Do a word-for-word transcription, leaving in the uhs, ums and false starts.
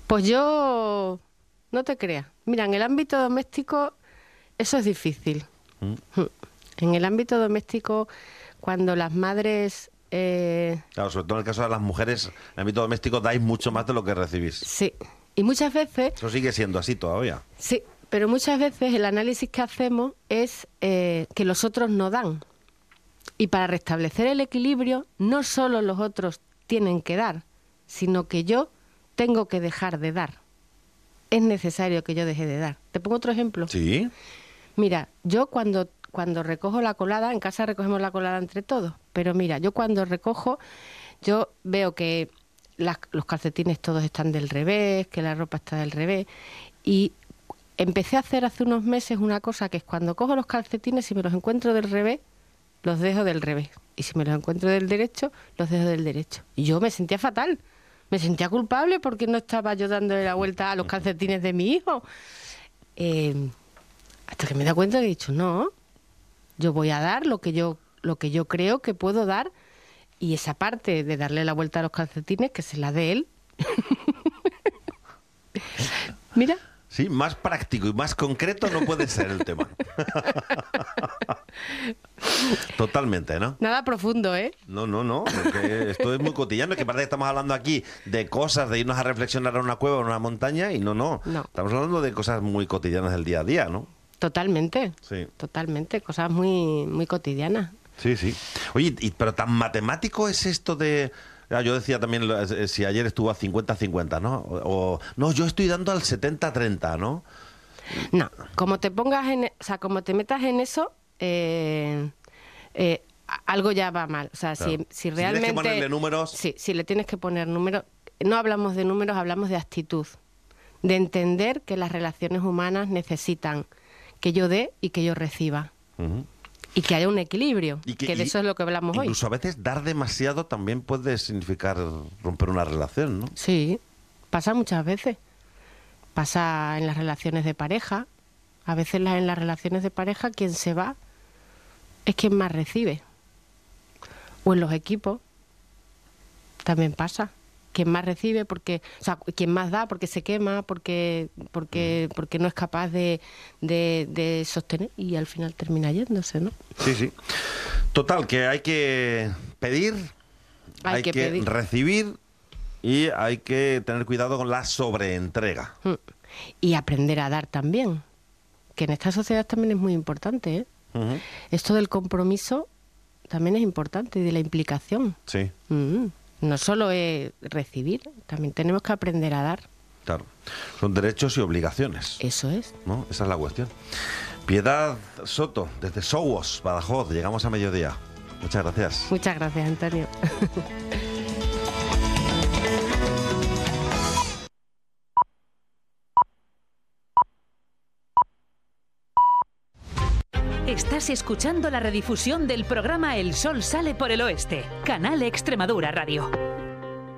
Pues yo, no te creas. Mira, en el ámbito doméstico eso es difícil. ¿Mm? En el ámbito doméstico, cuando las madres... Eh... Claro, sobre todo en el caso de las mujeres, en el ámbito doméstico dais mucho más de lo que recibís. Sí, y muchas veces... Eso sigue siendo así todavía. Sí, pero muchas veces el análisis que hacemos es eh, que los otros no dan. Y para restablecer el equilibrio, no solo los otros tienen que dar, sino que yo tengo que dejar de dar. Es necesario que yo deje de dar. ¿Te pongo otro ejemplo? Sí. Mira, yo cuando, cuando recojo la colada, en casa recogemos la colada entre todos, pero mira, yo cuando recojo, yo veo que las, los calcetines todos están del revés, que la ropa está del revés, y empecé a hacer hace unos meses una cosa que es cuando cojo los calcetines, si me los encuentro del revés, los dejo del revés, y si me los encuentro del derecho, los dejo del derecho. Y yo me sentía fatal, me sentía culpable porque no estaba yo dándole la vuelta a los calcetines de mi hijo. Eh, hasta que me da cuenta que he dicho, no, yo voy a dar lo que yo, lo que yo creo que puedo dar, y esa parte de darle la vuelta a los calcetines, que se la dé él. Mira. Sí, más práctico y más concreto no puede ser el tema. Totalmente, ¿no? Nada profundo, ¿eh? No, no, no, porque esto es muy cotidiano. Es que parece que estamos hablando aquí de cosas, de irnos a reflexionar a una cueva o a una montaña, y no, no, no. Estamos hablando de cosas muy cotidianas del día a día, ¿no? Totalmente, sí. Totalmente, cosas muy, muy cotidianas. Sí, sí. Oye, y, pero tan matemático es esto de... Yo decía también, si ayer estuvo a cincuenta cincuenta, ¿no? O, o no, yo estoy dando al setenta treinta, ¿no? No, como te pongas en... O sea, como te metas en eso, eh, eh, algo ya va mal. O sea, claro. si, si realmente... Si tienes que ponerle números... Sí, si le tienes que poner números... No hablamos de números, hablamos de actitud. De entender que las relaciones humanas necesitan que yo dé y que yo reciba. Uh-huh. Y que haya un equilibrio, y que, que de y, eso es lo que hablamos incluso hoy. Incluso a veces dar demasiado también puede significar romper una relación, ¿no? Sí, pasa muchas veces. Pasa en las relaciones de pareja. A veces en las relaciones de pareja quien se va es quien más recibe. O en los equipos también pasa. Quien más recibe porque, o sea, quien más da porque se quema, porque porque porque no es capaz de, de, de sostener, y al final termina yéndose, ¿no? Sí, sí. Total, que hay que pedir, hay, hay que, que pedir. recibir, y hay que tener cuidado con la sobreentrega. Y aprender a dar también, que en esta sociedad también es muy importante, ¿eh? Uh-huh. Esto del compromiso también es importante, y de la implicación. Sí. Uh-huh. No solo es recibir, también tenemos que aprender a dar. Claro, son derechos y obligaciones. Eso es. ¿No? Esa es la cuestión. Piedad Soto, desde Sowos, Badajoz, llegamos a mediodía. Muchas gracias. Muchas gracias, Antonio. Estás escuchando la redifusión del programa El Sol Sale por el Oeste, Canal Extremadura Radio.